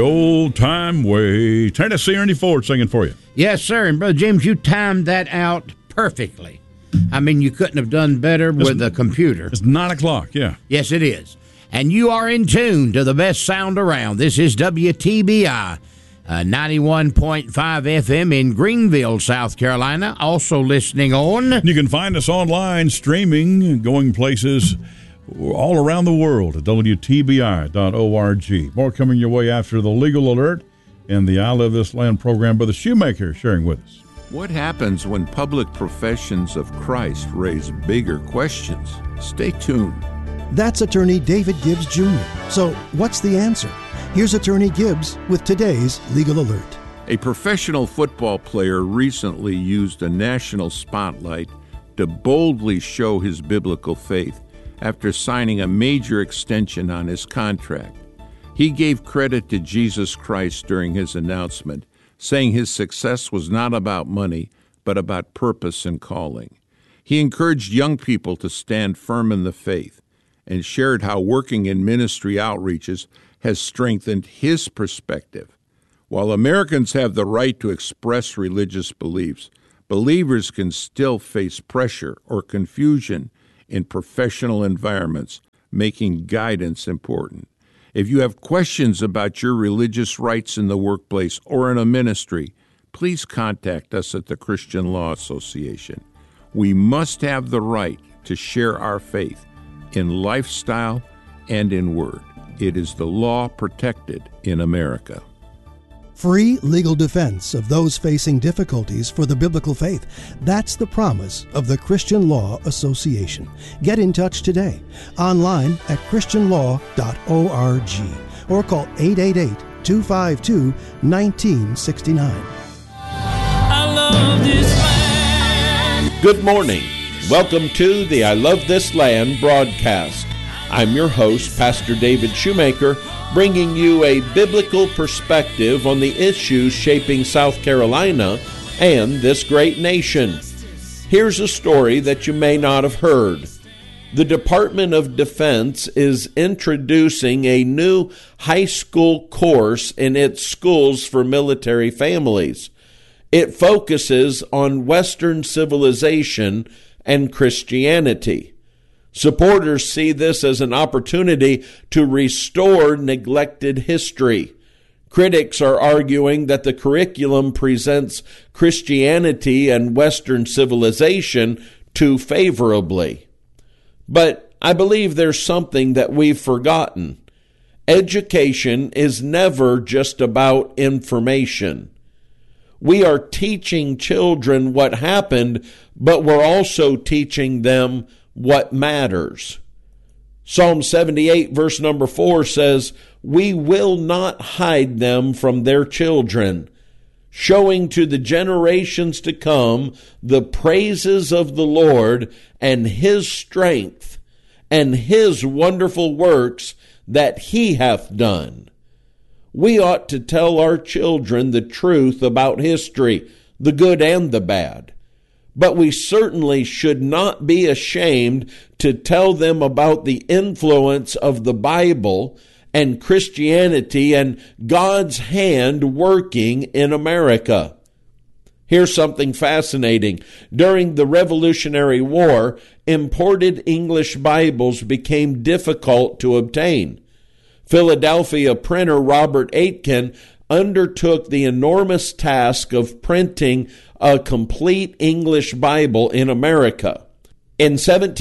Old time way. Tennessee Ernie Ford singing for you. Yes, sir. And Brother James, you timed that out perfectly. I mean, you couldn't have done better with a computer. It's 9 o'clock, yeah. Yes, it is. And you are in tune to the best sound around. This is WTBI, 91.5 FM in Greenville, South Carolina. Also listening on. You can find us online, streaming, going places all around the world at WTBI.org. More coming your way after the Legal Alert and the I Love This Land program. Brother Shoemaker sharing with us. What happens when public professions of Christ raise bigger questions? Stay tuned. That's attorney David Gibbs Jr. So what's the answer? Here's attorney Gibbs with today's Legal Alert. A professional football player recently used a national spotlight to boldly show his biblical faith after signing a major extension on his contract. He gave credit to Jesus Christ during his announcement, saying his success was not about money, but about purpose and calling. He encouraged young people to stand firm in the faith and shared how working in ministry outreaches has strengthened his perspective. While Americans have the right to express religious beliefs, believers can still face pressure or confusion in professional environments, making guidance important. If you have questions about your religious rights in the workplace or in a ministry, please contact us at the Christian Law Association. We must have the right to share our faith in lifestyle and in word. It is the law protected in America. Free legal defense of those facing difficulties for the biblical faith. That's the promise of the Christian Law Association. Get in touch today, online at christianlaw.org, or call 888-252-1969. I love this land. Good morning. Welcome to the I Love This Land broadcast. I'm your host, Pastor David Shoemaker, bringing you a biblical perspective on the issues shaping South Carolina and this great nation. Here's a story that you may not have heard. The Department of Defense is introducing a new high school course in its schools for military families. It focuses on Western civilization and Christianity. Supporters see this as an opportunity to restore neglected history. Critics are arguing that the curriculum presents Christianity and Western civilization too favorably. But I believe there's something that we've forgotten. Education is never just about information. We are teaching children what happened, but we're also teaching them what matters. Psalm 78 verse number 4 says, "We will not hide them from their children, showing to the generations to come the praises of the Lord and His strength and His wonderful works that He hath done." We ought to tell our children the truth about history, the good and the bad. But we certainly should not be ashamed to tell them about the influence of the Bible and Christianity and God's hand working in America. Here's something fascinating. During the Revolutionary War, imported English Bibles became difficult to obtain. Philadelphia printer Robert Aitken undertook the enormous task of printing a complete English Bible in America. In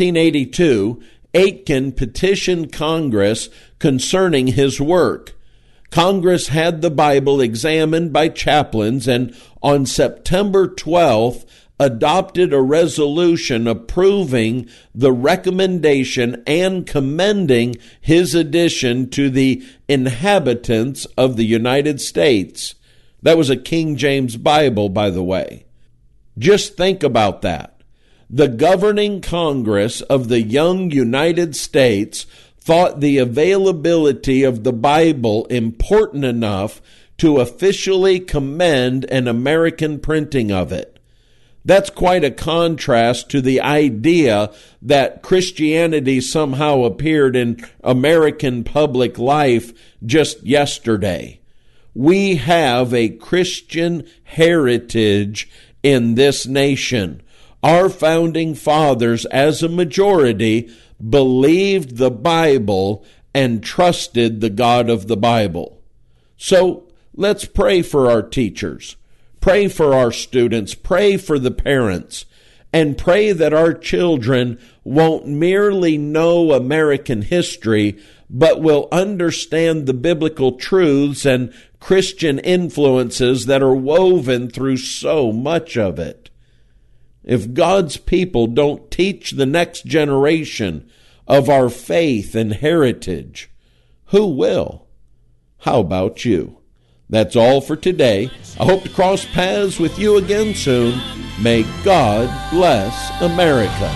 1782, Aitken petitioned Congress concerning his work. Congress had the Bible examined by chaplains and on September 12th adopted a resolution approving the recommendation and commending his addition to the inhabitants of the United States. That was a King James Bible, by the way. Just think about that. The governing Congress of the young United States thought the availability of the Bible important enough to officially commend an American printing of it. That's quite a contrast to the idea that Christianity somehow appeared in American public life just yesterday. We have a Christian heritage in this nation. Our founding fathers, as a majority, believed the Bible and trusted the God of the Bible. So let's pray for our teachers, pray for our students, pray for the parents, and pray that our children won't merely know American history, but will understand the biblical truths and Christian influences that are woven through so much of it. If God's people don't teach the next generation of our faith and heritage, who will? How about you? That's all for today. I hope to cross paths with you again soon. May God bless America.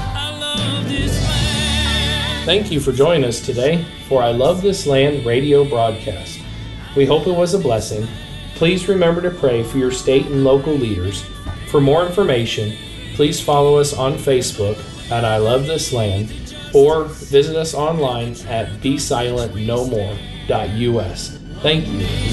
Thank you for joining us today for I Love This Land radio broadcast. We hope it was a blessing. Please remember to pray for your state and local leaders. For more information, please follow us on Facebook at I Love This Land or visit us online at BeSilentNoMore.us. Thank you.